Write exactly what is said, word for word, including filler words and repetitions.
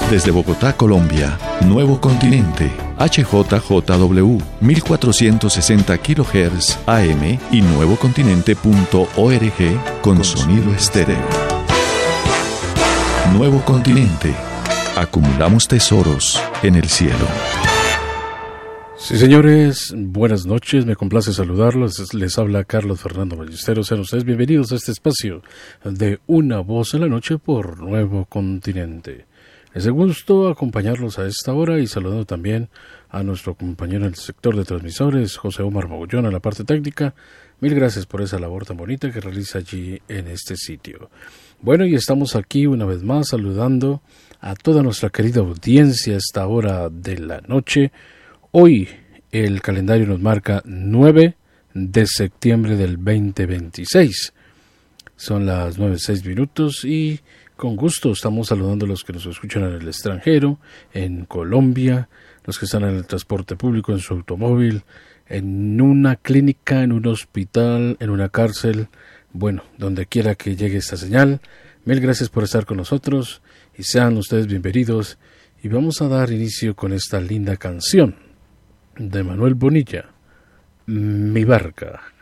Desde Bogotá, Colombia, Nuevo Continente, H J J W, mil cuatrocientos sesenta kilohertz A M y nuevocontinente punto org con sonido estéreo. Nuevo Continente. Acumulamos tesoros en el cielo. Sí, señores, buenas noches, me complace saludarlos. Les habla Carlos Fernando Ballesteros. Sean ustedes bienvenidos a este espacio de Una Voz en la Noche por Nuevo Continente. Es un gusto acompañarlos a esta hora y saludando también a nuestro compañero en el sector de transmisores, José Omar Mogollón, a la parte técnica. Mil gracias por esa labor tan bonita que realiza allí en este sitio. Bueno, y estamos aquí una vez más saludando a toda nuestra querida audiencia a esta hora de la noche. Hoy el calendario nos marca nueve de septiembre del veinte veintiséis. Son las nueve seis minutos y con gusto estamos saludando a los que nos escuchan en el extranjero, en Colombia, los que están en el transporte público, en su automóvil, en una clínica, en un hospital, en una cárcel, bueno, donde quiera que llegue esta señal. Mil gracias por estar con nosotros y sean ustedes bienvenidos. Y vamos a dar inicio con esta linda canción de Manuel Bonilla, Mi Barca.